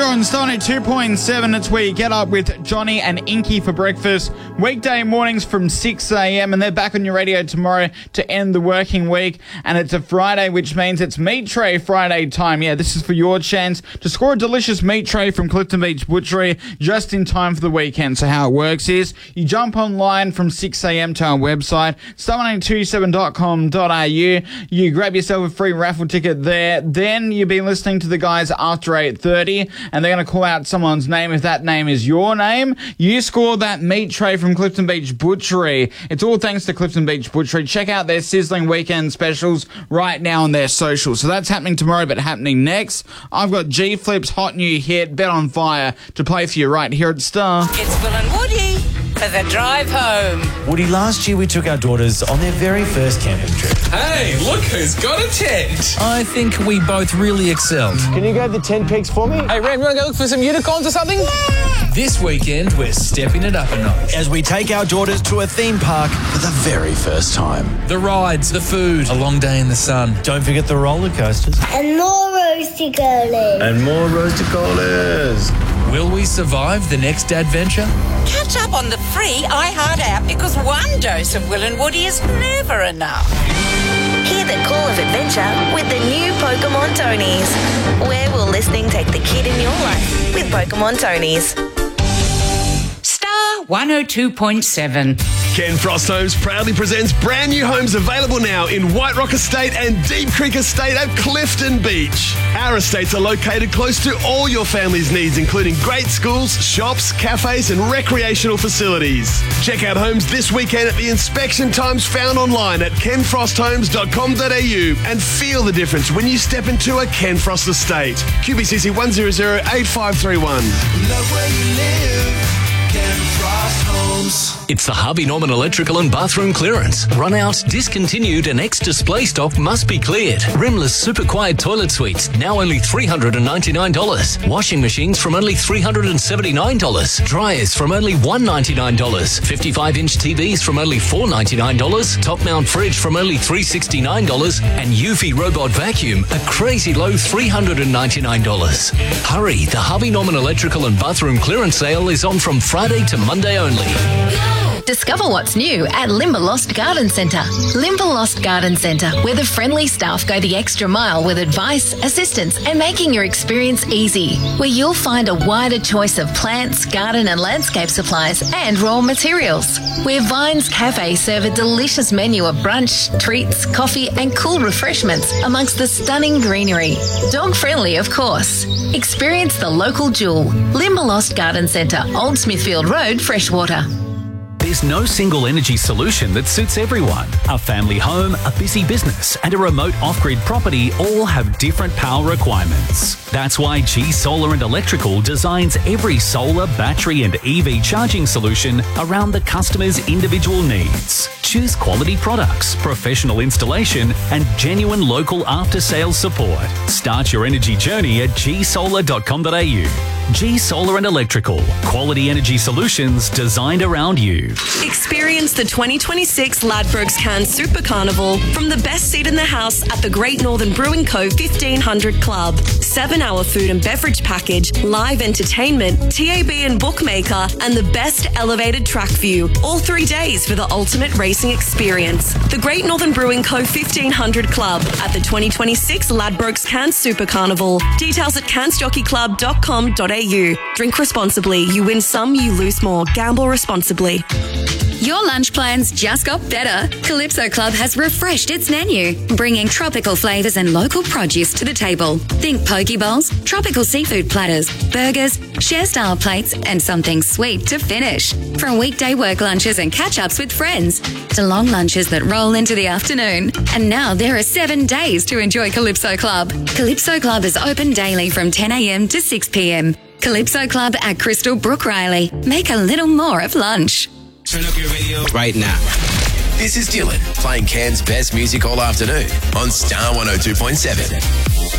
You're on Sonic 2.7. It's where you get up with Johnny and Inky for breakfast. Weekday mornings from 6 a.m. and they're back on your radio tomorrow to end the working week. And it's a Friday, which means it's Meat Tray Friday time. Yeah, this is for your chance to score a delicious meat tray from Clifton Beach Butchery just in time for the weekend. So how it works is you jump online from 6 a.m. to our website, star1827.com.au. You grab yourself a free raffle ticket there. Then you'll be listening to the guys after 8:30, and they're going to call out someone's name. If that name is your name, you score that meat tray from Clifton Beach Butchery. It's all thanks to Clifton Beach Butchery. Check out their sizzling weekend specials right now on their socials. So that's happening tomorrow, but happening next, I've got G Flip's hot new hit, Bet on Fire, to play for you right here at Star. It's Will and Woody for the drive home. Woody, last year we took our daughters on their very first camping trip. Hey, look who's got a tent. I think we both really excelled. Can you go to the tent peaks for me? Hey, Ram, you want to go look for some unicorns or something? This weekend, we're stepping it up a notch. As we take our daughters to a theme park for the very first time. The rides, the food, a long day in the sun. Don't forget the roller coasters. And more roasty curlies. And more roasted colas. Will we survive the next adventure? Catch up on the free iHeart app because one dose of Will and Woody is never enough. Hear the call of adventure with the new Pokemon Tonies. Where will listening take the kid in your life with Pokemon Tonies? Star 102.7. Ken Frost Homes proudly presents brand new homes available now in White Rock Estate and Deep Creek Estate at Clifton Beach. Our estates are located close to all your family's needs, including great schools, shops, cafes and recreational facilities. Check out homes this weekend at the inspection times found online at kenfrosthomes.com.au and feel the difference when you step into a Ken Frost estate. QBCC 1008531. Love where you live. Ken Frost Homes. It's the Harvey Norman electrical and bathroom clearance. Run out, discontinued and ex-display stock must be cleared. Rimless super quiet toilet suites, now only $399. Washing machines from only $379. Dryers from only $199. 55-inch TVs from only $499. Top mount fridge from only $369. And Eufy robot vacuum, a crazy low $399. Hurry, the Harvey Norman electrical and bathroom clearance sale is on from Friday to Monday only. Discover what's new at Limberlost Garden Centre. Limberlost Garden Centre, where the friendly staff go the extra mile with advice, assistance and making your experience easy. Where you'll find a wider choice of plants, garden and landscape supplies and raw materials. Where Vines Cafe serve a delicious menu of brunch, treats, coffee and cool refreshments amongst the stunning greenery. Dog friendly, of course. Experience the local jewel. Limberlost Garden Centre, Old Smithfield Road, Freshwater. There's no single energy solution that suits everyone. A family home, a busy business, and a remote off-grid property all have different power requirements. That's why G Solar and Electrical designs every solar, battery, and EV charging solution around the customer's individual needs. Choose quality products, professional installation, and genuine local after-sales support. Start your energy journey at gsolar.com.au. G Solar and Electrical. Quality energy solutions designed around you. Experience the 2026 Ladbrokes Cairns Super Carnival from the best seat in the house at the Great Northern Brewing Co 1500 Club. 7-hour food and beverage package, live entertainment, TAB and bookmaker, and the best elevated track view. All 3 days for the ultimate racing experience. The Great Northern Brewing Co 1500 Club at the 2026 Ladbrokes Cairns Super Carnival. Details at cairnsjockeyclub.com.au. Drink responsibly. You win some, you lose more. Gamble responsibly. Your lunch plans just got better. Calypso Club has refreshed its menu, bringing tropical flavours and local produce to the table. Think poke bowls, tropical seafood platters, burgers, share-style plates, and something sweet to finish. From weekday work lunches and catch-ups with friends to long lunches that roll into the afternoon. And now there are 7 days to enjoy Calypso Club. Calypso Club is open daily from 10 a.m. to 6 p.m. Calypso Club at Crystal Brook Riley. Make a little more of lunch. Turn up your radio right now. This is Dylan playing Cairns' best music all afternoon on Star 102.7.